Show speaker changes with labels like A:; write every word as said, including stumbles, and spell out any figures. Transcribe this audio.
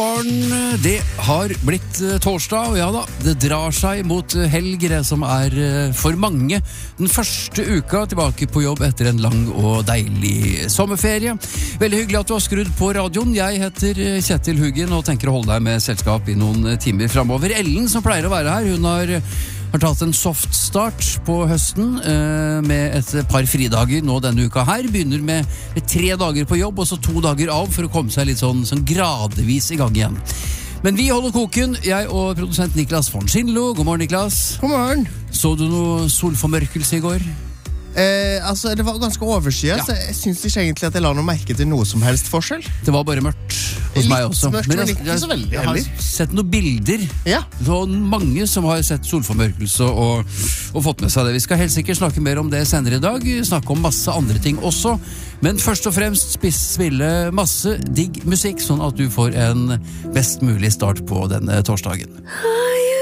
A: morgen, det har blitt torsdag, og ja da, det drar seg mot helg, det som er for mange den første uka tilbake på jobb etter en lang og deilig sommerferie. Veldig hyggelig at du har skrudd på radioen. Jeg heter Kjetil Huggen og tenker å holde deg med selskap i noen timer fremover. Ellen, som pleier å være her, hun har... har tatt en soft start på høsten eh, med et par fridager nå denne uka her. Begynner med, med tre dager på jobb og så to dager av for å komme seg litt sånn, sånn gradvis i gang igjen. Men vi holder koken, jeg og produsent Niklas von Schindlo. God morgen, Niklas.
B: God morgen.
A: Så du noe solformørkelse i går?
B: Eh, altså, det var ganske overskyet, ja. Så jeg synes ikke egentlig at jeg la noe merke til noe som helst forskjell.
A: Det var bare mørkt hos
B: litt
A: meg også.
B: Mørkt, men jeg, ikke så veldig,
A: jeg har sett noen bilder. Ja. Det var mange som har sett solformørkelse og, og fått med seg det. Vi skal helt sikkert snakke mer om det senere i dag. Snakke om masse andre ting også. Men først og fremst spille masse digg musikk, sånn at du får en best mulig start på denne torsdagen.